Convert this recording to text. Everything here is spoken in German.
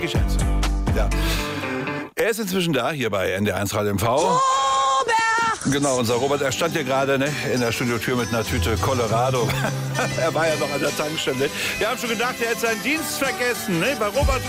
Geschätzt. Ja. Er ist inzwischen da, hier bei NDR1 Radio MV. Robert! Genau, unser Robert, er stand hier gerade in der Studiotür mit einer Tüte Colorado. Er war ja noch an der Tankstelle. Wir haben schon gedacht, er hätte seinen Dienst vergessen, bei Robert